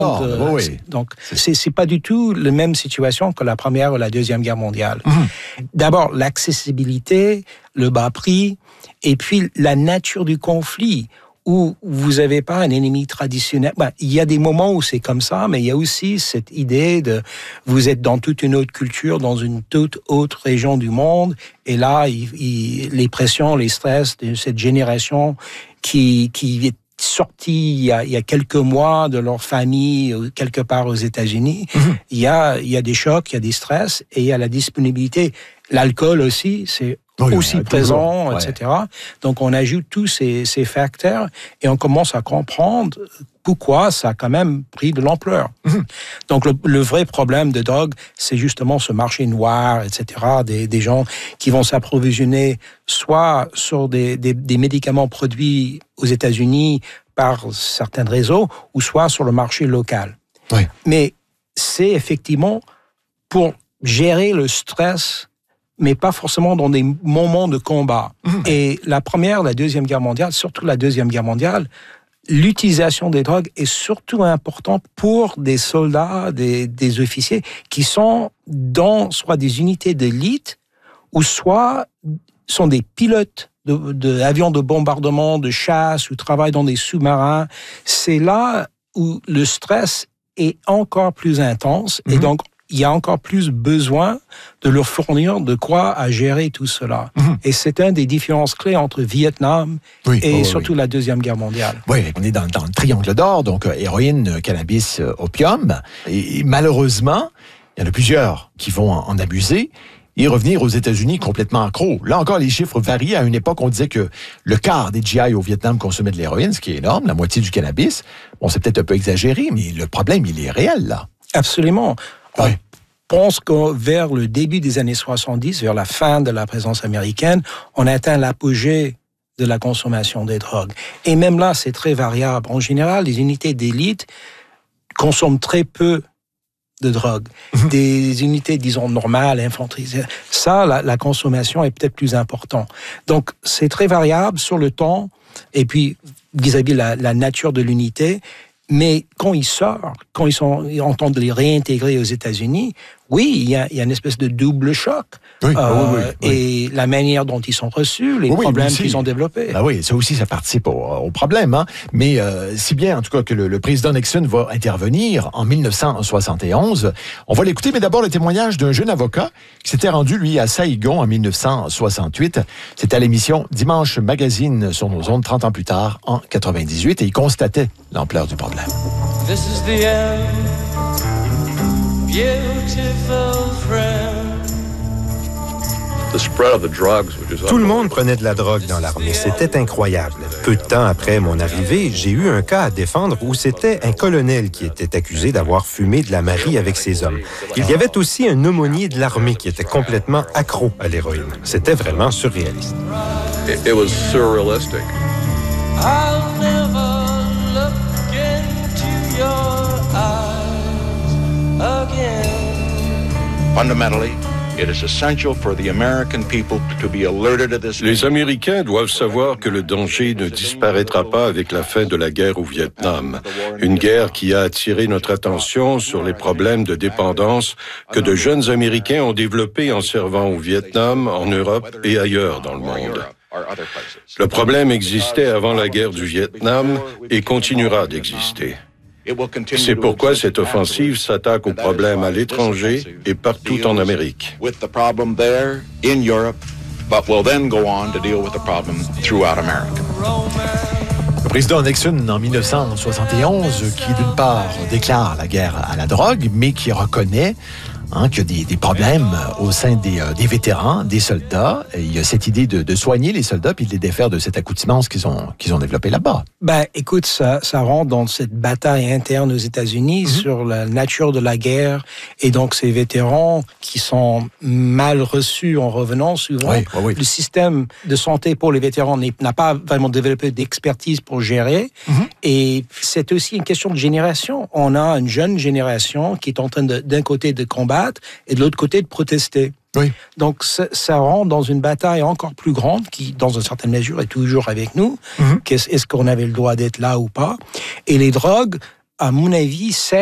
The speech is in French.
Oui. Donc, c'est pas du tout la même situation que la Première ou la Deuxième Guerre mondiale. D'abord, l'accessibilité, le bas prix, et puis la nature du conflit, où vous n'avez pas un ennemi traditionnel. Il y a des moments où c'est comme ça, mais il y a aussi cette idée de vous êtes dans toute une autre culture, dans une toute autre région du monde, et là, les pressions, les stress de cette génération qui est sortie il y a quelques mois de leur famille quelque part aux États-Unis, il y a des chocs, il y a des stress, et il y a la disponibilité. L'alcool aussi, c'est aussi présent, etc. Donc, on ajoute tous ces facteurs et on commence à comprendre pourquoi ça a quand même pris de l'ampleur. Donc, le vrai problème de drogue, c'est justement ce marché noir, etc., des gens qui vont s'approvisionner soit sur des médicaments produits aux États-Unis par certains réseaux, ou soit sur le marché local. Oui. Mais c'est effectivement pour gérer le stress, mais pas forcément dans des moments de combat. Et la Première, la Deuxième Guerre mondiale, surtout la Deuxième Guerre mondiale, l'utilisation des drogues est surtout importante pour des soldats, des officiers qui sont dans soit des unités d'élite ou soit sont des pilotes d'avions de bombardement, de chasse ou travaillent dans des sous-marins. C'est là où le stress est encore plus intense et donc il y a encore plus besoin de leur fournir de quoi à gérer tout cela. Et c'est une des différences clés entre Vietnam et surtout la Deuxième Guerre mondiale. Oui, on est dans le triangle d'or, donc héroïne, cannabis, opium. Et malheureusement, il y en a plusieurs qui vont en abuser et revenir aux États-Unis complètement accro. Là encore, les chiffres varient. À une époque, on disait que le quart des GI au Vietnam consommaient de l'héroïne, ce qui est énorme, la moitié du cannabis. Bon, c'est peut-être un peu exagéré, mais le problème, il est réel, là. Absolument. On pense que vers le début des années 70, vers la fin de la présence américaine, on a atteint l'apogée de la consommation des drogues. Et même là, c'est très variable. En général, les unités d'élite consomment très peu de drogue. Des unités, disons, normales, infanterie. Ça, la consommation est peut-être plus importante. Donc, c'est très variable sur le temps, et puis vis-à-vis la nature de l'unité. Mais quand ils sortent, quand ils entendent les réintégrer aux États-Unis, oui, il y a une espèce de double choc. Et la manière dont ils sont reçus, les problèmes qu'ils ont développés. Oui, ça aussi, ça participe au problème. Hein. Mais si bien, en tout cas, que le président Nixon va intervenir en 1971, on va l'écouter, mais d'abord le témoignage d'un jeune avocat qui s'était rendu, lui, à Saïgon en 1968. C'était à l'émission Dimanche Magazine sur nos ondes 30 ans plus tard, en 98, et il constatait l'ampleur du problème. This is the end, beautiful friend. Tout le monde prenait de la drogue dans l'armée. C'était incroyable. Peu de temps après mon arrivée, j'ai eu un cas à défendre où c'était un colonel qui était accusé d'avoir fumé de la Marie avec ses hommes. Il y avait aussi un aumônier de l'armée qui était complètement accro à l'héroïne. C'était vraiment surréaliste. It was surrealistic. I'll never look into your eyes again. Fundamentally, it is essential for the American people to be alerted to this. Les Américains doivent savoir que le danger ne disparaîtra pas avec la fin de la guerre au Vietnam. Une guerre qui a attiré notre attention sur les problèmes de dépendance que de jeunes Américains ont développés en servant au Vietnam, en Europe et ailleurs dans le monde. Le problème existait avant la guerre du Vietnam et continuera d'exister. C'est pourquoi cette offensive s'attaque aux problèmes à l'étranger et partout en Amérique. Le président Nixon, en 1971, qui d'une part déclare la guerre à la drogue, mais qui reconnaît qu'il y a des problèmes au sein des vétérans, des soldats. Et il y a cette idée de soigner les soldats puis de les défaire de cette accoutumance qu'ils ont développée là-bas. Écoute, ça rentre dans cette bataille interne aux États-Unis sur la nature de la guerre et donc ces vétérans qui sont mal reçus en revenant souvent. Le système de santé pour les vétérans n'a pas vraiment développé d'expertise pour gérer et c'est aussi une question de génération. On a une jeune génération qui est en train d'un côté de combattre et de l'autre côté de protester. Donc, ça rentre dans une bataille encore plus grande qui, dans une certaine mesure, est toujours avec nous. Est-ce qu'on avait le droit d'être là ou pas? Et les drogues à mon avis,